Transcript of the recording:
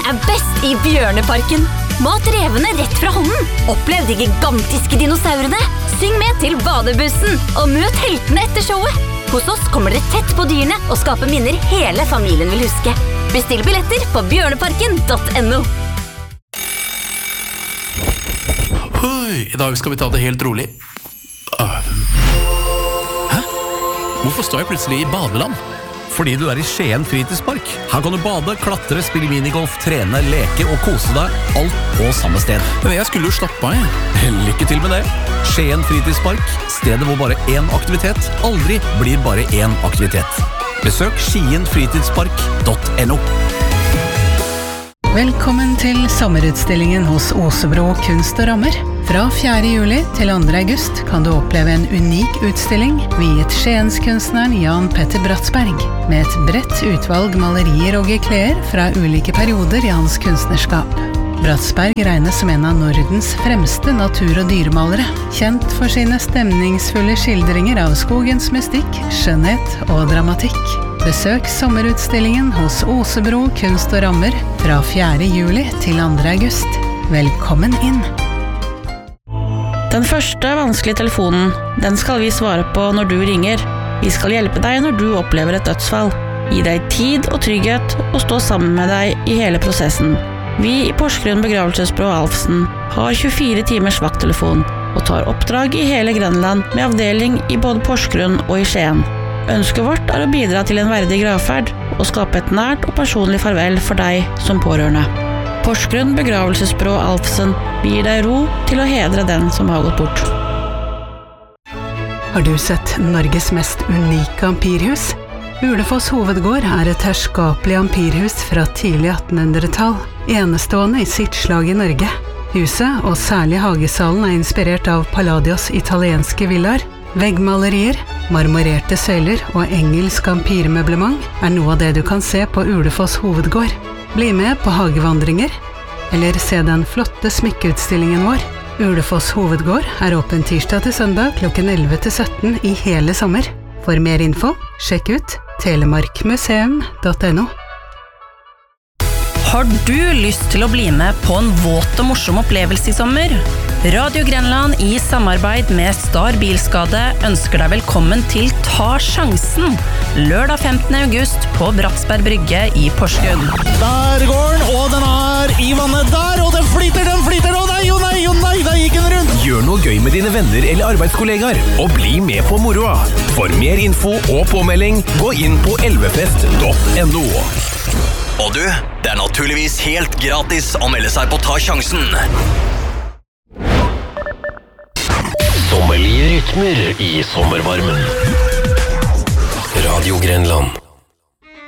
best i Bjørneparken. Mat revene rett fra hånden. Opplev de gigantiske dinosaurene. Syng med til badebussen, og møt heltene etter showet. Hos oss kommer dere tett på dyrene og skaper minner hele familien vil huske. Bestill billetter på bjørneparken.no. I dag skal vi ta det helt rolig. Hæ? Hvorfor står jeg plutselig i badeland? Fordi du i Skien fritidspark. Her kan du bade, klatre, spille minigolf, trene, leke og kose deg. Alt på samme sted. Men jeg skulle jo slappe av, jeg. Lykke til med det. Skien fritidspark. Stedet hvor bare én aktivitet aldri blir bare én aktivitet. Besøk skienfritidspark.no. Velkommen til sommerutstillingen hos Osebro Kunst og Rammer. Fra 4. juli til 2. august kan du oppleve en unik utstilling viet Skienskunstneren Jan Petter Bratsberg, med et bredt utvalg malerier og geklær fra ulike perioder i hans kunstnerskap. Bratsberg regnes som en av Nordens fremste natur- og dyremalere, kjent for sine stemningsfulle skildringer av skogens mystikk, skjønnhet og dramatikk. Besøk sommerutstillingen hos Osebro Kunst og Rammer fra 4. juli til 2. august. Velkommen inn! Den første vanskelige telefonen, den skal vi svare på når du ringer. Vi skal hjelpe deg når du opplever et dødsfall. Gi deg tid og trygghet og stå sammen med deg i hele prosessen. Vi i Porsgrunn Begravelsesbyrå Alfsen har 24 timers vakttelefon og tar oppdrag i hele Grenland med avdeling i både Porsgrunn og i Skien. Ønsket vårt å bidra til en verdig gravferd og skape et nært og personlig farvel for deg som pårørende. Porsgrunn Begravelsesbyrå Alfsen gir deg ro til å hedre den som har gått bort. Har du sett Norges mest unike ampirhus? Ulefoss hovedgård et herskapelig ampirhus fra tidlig 1800-tall, enestående i sitt slag i Norge. Huset, og særlig hagesalen, inspirert av Palladios italienske villaer. Veggmalerier, marmorerte søyler og engelsk ampirmøblement noe av det du kan se på Ulefoss hovedgård. Bli med på hagevandringer, eller se den flotte smykkeutstillingen vår. Ulefoss hovedgård åpen tirsdag til søndag klokken 11 til 17 i hele sommer. For mer info, sjekk ut telemarkmuseum.no. Har du lyst til å bli med på en våt og morsom opplevelse i sommer? Radio Grenland i samarbeid med Star Bilskade ønsker deg velkommen til Ta Sjansen, lørdag 15. august på Bratsberg Brygge i Porsgrunn. Der går den, og den i vannet der, og den flyter, og nei, der gikk den rundt. Gjør noe gøy med dine venner eller arbeidskollegaer, og bli med på moroa. For mer info og påmelding, gå inn på elvefest.no. Og du, det naturligvis helt gratis å melde seg på Ta Sjansen. Sommerlige rytmer i sommervarmen. Radio Grenland.